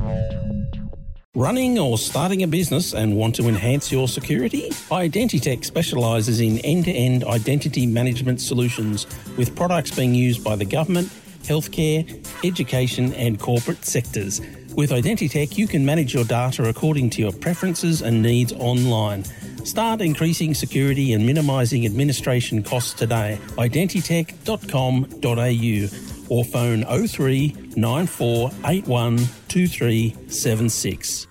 Running or starting a business and want to enhance your security? Identitech specialises in end-to-end identity management solutions with products being used by the government, healthcare, education and corporate sectors. With Identitech, you can manage your data according to your preferences and needs online. Start increasing security and minimising administration costs today. Identitech.com.au or phone 03 9481 2376.